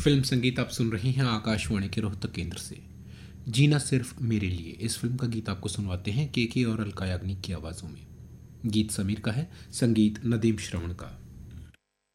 Film संगीत आप सुन रहे हैं आकाशवाणी के रोहतक केंद्र से। जीना सिर्फ मेरे लिए, इस फिल्म का गीत आपको सुनवाते हैं के और अलका याग्निक की आवाज़ों में। गीत समीर का है, संगीत नदीम श्रवण का।